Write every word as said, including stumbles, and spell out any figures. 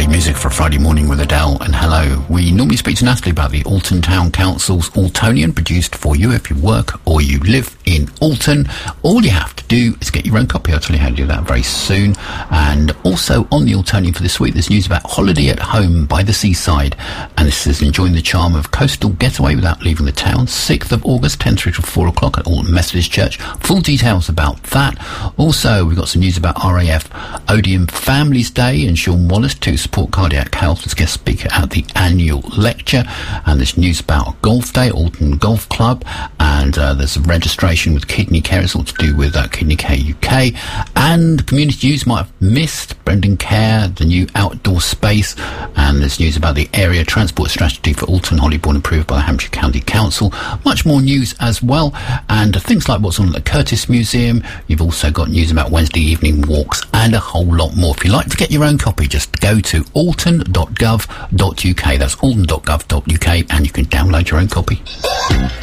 music for Friday morning with Adele and hello. We normally speak to Natalie about the Alton Town Council's Altonian, produced for you if you work or you live in Alton. All you have to do is get your own copy. I'll tell you how to do that very soon. And also on the Altonian for this week, there's news about Holiday at Home by the Seaside. And this is enjoying the charm of coastal getaway without leaving the town. sixth of August, ten through to four o'clock at Alton Methodist Church. Full details about that. Also, we've got some news about R A F Odeum Families Day and Sean Wallace to support cardiac health as guest speaker at the annual lecture. And there's news about Golf Day, Alton Golf Club, and uh, there's a registration with Kidney Care. It's all to do with uh, Kidney Care U K. And community news might have missed Brendan Care, the new outdoor space, and there's news about the area transport strategy for Alton Hollybourne approved by the Hampshire County Council. Much more news as well, and things like what's on at the Curtis Museum. You've also got news about Wednesday evening walks and a whole lot more. If you'd like to get your own copy, just go to alton dot gov dot uk. That's alton dot gov dot uk and you can download your own copy.